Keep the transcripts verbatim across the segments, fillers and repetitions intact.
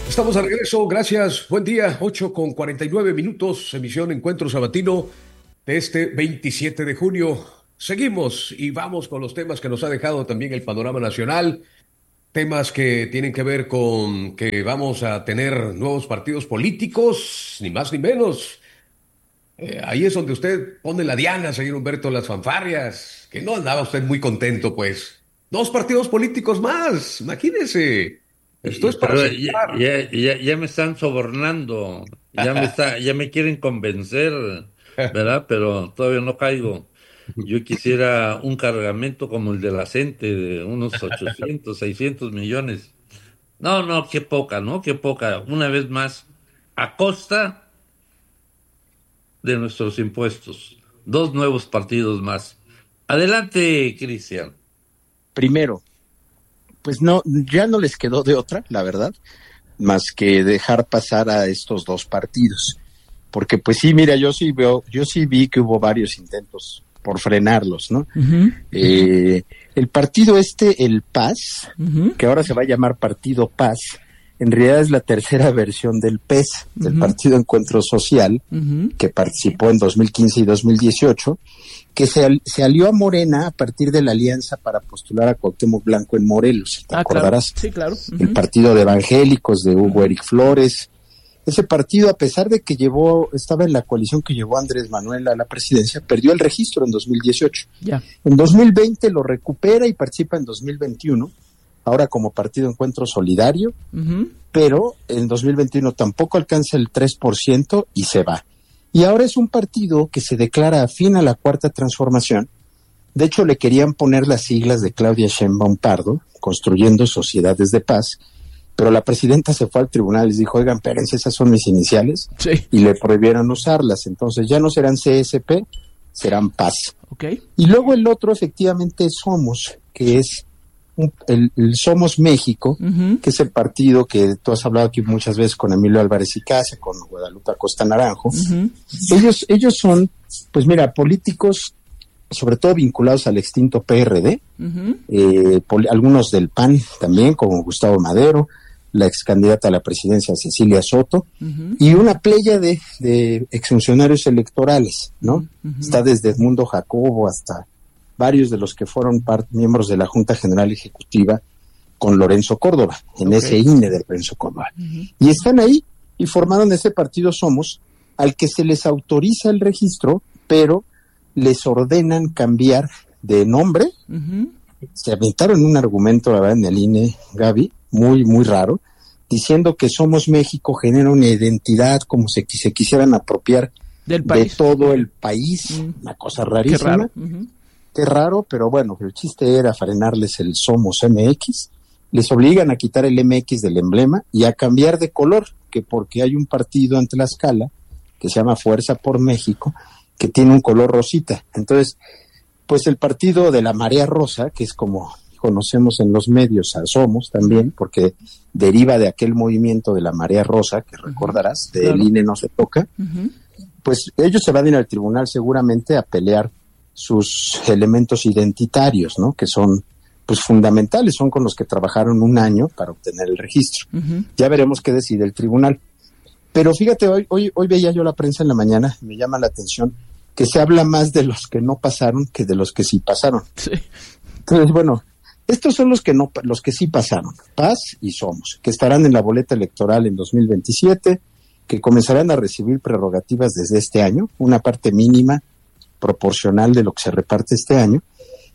Estamos de regreso, gracias, buen día, ocho con cuarenta y nueve minutos, emisión Encuentro Sabatino de este veintisiete de junio. Seguimos y vamos con los temas que nos ha dejado también el panorama nacional, temas que tienen que ver con que vamos a tener nuevos partidos políticos, ni más ni menos. Eh, ahí es donde usted pone la diana, señor Humberto, las fanfarrias, que no andaba usted muy contento, pues. Dos partidos políticos más, imagínese. Esto Y- es para Pero ya, celebrar. ya, ya, ya me están sobornando, ya me está, ya me quieren convencer, ¿verdad? Pero todavía no caigo. Yo quisiera un cargamento como el de la Cente, de unos ochocientos seiscientos millones. No, no, qué poca, ¿no? Qué poca. Una vez más, a costa de nuestros impuestos. Dos nuevos partidos más. Adelante, Cristian. Primero, pues no, ya no les quedó de otra, la verdad, más que dejar pasar a estos dos partidos. Porque pues sí, mira, yo sí veo, yo sí vi que hubo varios intentos por frenarlos, ¿no? Uh-huh. Eh, el partido este, el P A S, Uh-huh. que ahora se va a llamar Partido Paz, en realidad es la tercera versión del P E S, del Uh-huh. Partido Encuentro Social, Uh-huh. que participó en dos mil quince y dos mil dieciocho, que se, al- se alió a Morena a partir de la alianza para postular a Cuauhtémoc Blanco en Morelos, ¿te Ah, claro. acordarás? Sí, claro. El Ujú. partido de evangélicos de Hugo Eric Flores. Ese partido, a pesar de que llevó, estaba en la coalición que llevó a Andrés Manuel a la presidencia, perdió el registro en dos mil dieciocho. Ya. En dos mil veinte lo recupera y participa en dos mil veintiuno, ahora como Partido Encuentro Solidario, Ujú. pero en dos mil veintiuno tampoco alcanza el tres por ciento y se va. Y ahora es un partido que se declara afín a la Cuarta Transformación. De hecho, le querían poner las siglas de Claudia Sheinbaum Pardo, Construyendo Sociedades de Paz, pero la presidenta se fue al tribunal y les dijo, oigan, espérense, esas son mis iniciales, Sí. y le prohibieron usarlas. Entonces ya no serán C S P, serán Paz. Ok. Y luego el otro efectivamente es Somos, que es un- el, el Somos México, Ujú. que es el partido que tú has hablado aquí muchas veces con Emilio Álvarez y Casa, con Guadalupe Acosta Naranjo. Ujú. Ellos, ellos son, pues mira, políticos sobre todo vinculados al extinto P R D, Ujú. eh, poli- algunos del P A N también, como Gustavo Madero, la ex candidata a la presidencia Cecilia Soto, Ujú. y una playa de, de exfuncionarios electorales, ¿no? Ujú. Está desde Edmundo Jacobo hasta varios de los que fueron par- miembros de la Junta General Ejecutiva con Lorenzo Córdoba, en Ok. ese I N E de Lorenzo Córdoba. Ujú. Y están ahí y formaron ese partido Somos, al que se les autoriza el registro, pero les ordenan cambiar de nombre. Ujú. Se aventaron un argumento, la verdad, en el I N E, Gaby, muy, muy raro, diciendo que Somos México genera una identidad como si se, se quisieran apropiar Del de país. todo el país, Mm. una cosa Qué rarísima. raro. Ujú. Qué raro, pero bueno, el chiste era frenarles el Somos M X, les obligan a quitar el M X del emblema y a cambiar de color, que porque hay un partido en Tlaxcala que se llama Fuerza por México, que tiene un color rosita. Entonces, pues el partido de la Marea Rosa, que es como conocemos en los medios a Somos también, porque deriva de aquel movimiento de la Marea Rosa, que recordarás, del Claro. I N E no se toca, Ujú. pues ellos se van a ir al tribunal seguramente a pelear sus elementos identitarios, ¿no? Que son pues fundamentales, son con los que trabajaron un año para obtener el registro. Ujú. Ya veremos qué decide el tribunal. Pero fíjate, hoy, hoy, hoy veía yo la prensa en la mañana, y me llama la atención que se habla más de los que no pasaron que de los que sí pasaron. Sí. Entonces, bueno, estos son los que no, los que sí pasaron, Paz y Somos, que estarán en la boleta electoral en dos mil veintisiete, que comenzarán a recibir prerrogativas desde este año, una parte mínima proporcional de lo que se reparte este año.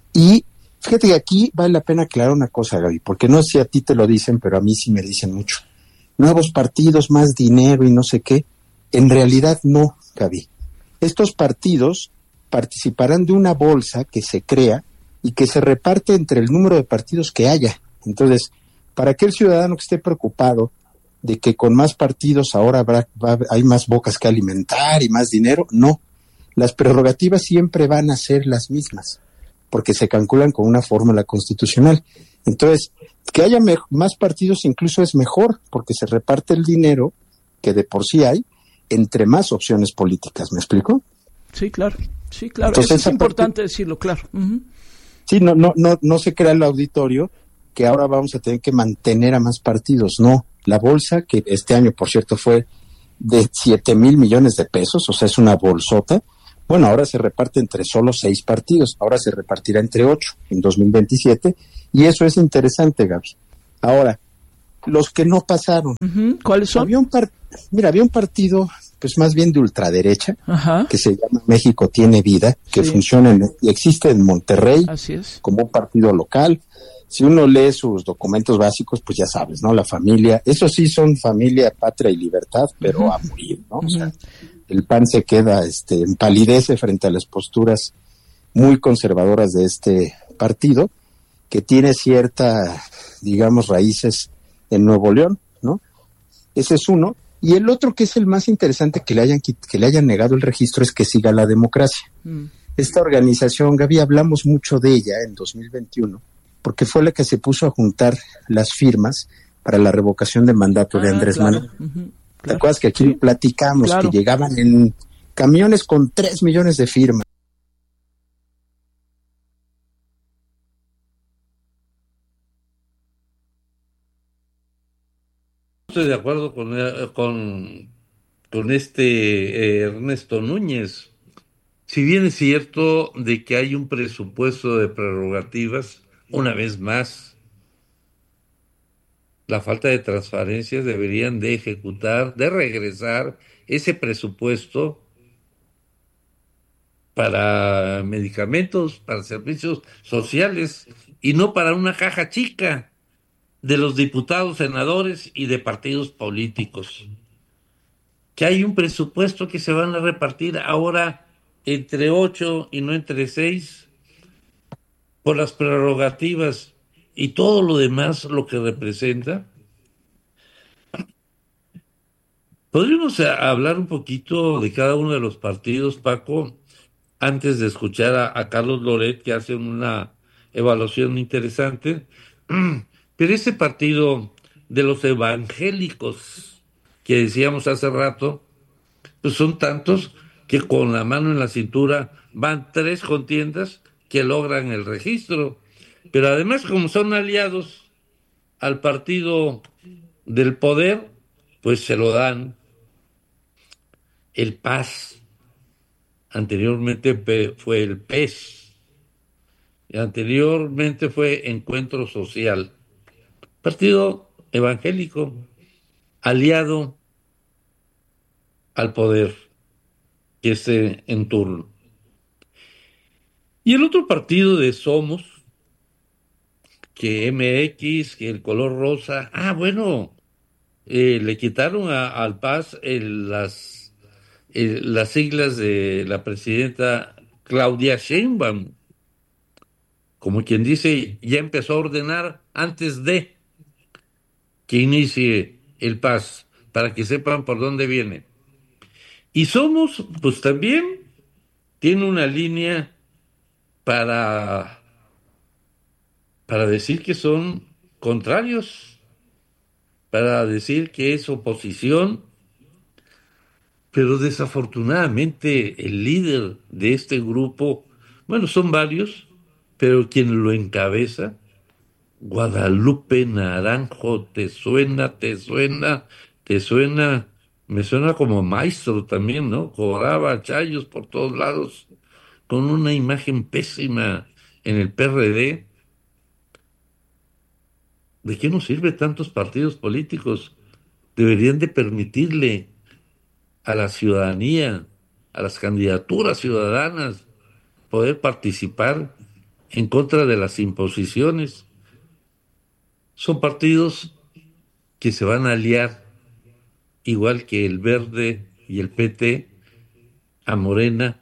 Y fíjate que aquí vale la pena aclarar una cosa, Gaby, porque no sé si a ti te lo dicen, pero a mí sí me dicen mucho. Nuevos partidos, más dinero y no sé qué. En realidad no, Gaby. Estos partidos participarán de una bolsa que se crea y que se reparte entre el número de partidos que haya. Entonces, para aquel ciudadano que esté preocupado de que con más partidos ahora habrá, va, hay más bocas que alimentar y más dinero, no. Las prerrogativas siempre van a ser las mismas, porque se calculan con una fórmula constitucional. Entonces, que haya me- más partidos incluso es mejor, porque se reparte el dinero que de por sí hay entre más opciones políticas, ¿me explico? Sí, claro. Sí, claro. Entonces, Eso es esa importante decirlo, claro. Ujú. Sí, no, no, no, no se crea el auditorio que ahora vamos a tener que mantener a más partidos, no. La bolsa, que este año, por cierto, fue de siete mil millones de pesos, o sea, es una bolsota. Bueno, ahora se reparte entre solo seis partidos, ahora se repartirá entre ocho en dos mil veintisiete, y eso es interesante, Gaby. Ahora, los que no pasaron. Uh-huh. ¿Cuáles son? Había un par- Mira, había un partido, pues más bien de ultraderecha, Ajá. que se llama México Tiene Vida, que Sí. funciona en, existe en Monterrey, Así es. como un partido local. Si uno lee sus documentos básicos, pues ya sabes, ¿no? La familia, eso sí son familia, patria y libertad, pero Uh-huh. a morir, ¿no? O sea, el P A N se queda, este, empalidece frente a las posturas muy conservadoras de este partido, que tiene cierta, digamos, raíces en Nuevo León, ¿no? Ese es uno. Y el otro, que es el más interesante, que le hayan, que le hayan negado el registro, es Que Siga la Democracia. Mm. Esta organización, Gaby, hablamos mucho de ella en dos mil veintiuno, porque fue la que se puso a juntar las firmas para la revocación de mandato de Ah, Andrés claro. Manuel. Uh-huh. ¿Te Claro. acuerdas que aquí Sí. platicamos Claro. que llegaban en camiones con tres millones de firmas? Estoy de acuerdo con, eh, con, con este eh, Ernesto Núñez. Si bien es cierto de que hay un presupuesto de prerrogativas, una vez más, la falta de transparencias deberían de ejecutar, de regresar ese presupuesto para medicamentos, para servicios sociales y no para una caja chica de los diputados, senadores y de partidos políticos. Que hay un presupuesto que se van a repartir ahora entre ocho y no entre seis por las prerrogativas y todo lo demás, lo que representa. Podríamos hablar un poquito de cada uno de los partidos, Paco, antes de escuchar a, a Carlos Loret, que hace una evaluación interesante. Pero ese partido de los evangélicos que decíamos hace rato, pues son tantos que con la mano en la cintura van tres contiendas que logran el registro. Pero además, como son aliados al partido del poder, pues se lo dan. El P A S, anteriormente fue el P E S, y anteriormente fue Encuentro Social, partido evangélico, aliado al poder que esté en turno. Y el otro partido de Somos, que M X, que el color rosa, ah, bueno, eh, le quitaron a, al P A S el, las, el, las siglas de la presidenta Claudia Sheinbaum. Como quien dice, ya empezó a ordenar antes de que inicie el P A S, para que sepan por dónde viene. Y Somos, pues también tiene una línea para, para decir que son contrarios, para decir que es oposición, pero desafortunadamente el líder de este grupo, bueno, son varios, pero quien lo encabeza, Guadalupe Naranjo, ¿te suena, te suena, te suena? Me suena como maestro también, ¿no? Cobraba chayos por todos lados, con una imagen pésima en el P R D. ¿De qué nos sirve tantos partidos políticos? Deberían de permitirle a la ciudadanía, a las candidaturas ciudadanas, poder participar en contra de las imposiciones. Son partidos que se van a aliar, igual que el Verde y el P T, a Morena.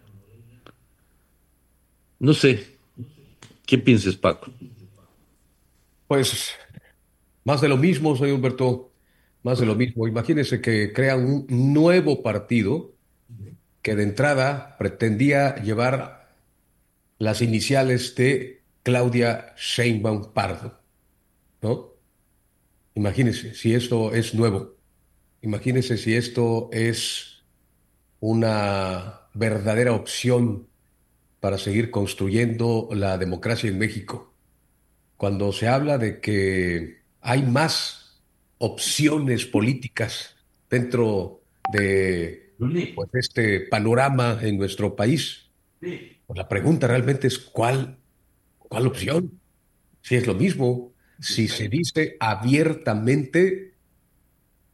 No sé, ¿qué piensas, Paco? Pues más de lo mismo, señor Humberto, más de lo mismo. Imagínense que crean un nuevo partido que de entrada pretendía llevar las iniciales de Claudia Sheinbaum Pardo, ¿no? Imagínense si esto es nuevo. Imagínense si esto es una verdadera opción para seguir construyendo la democracia en México. Cuando se habla de que hay más opciones políticas dentro de pues, este panorama en nuestro país. Pues la pregunta realmente es ¿cuál, cuál opción? Si es lo mismo, si se dice abiertamente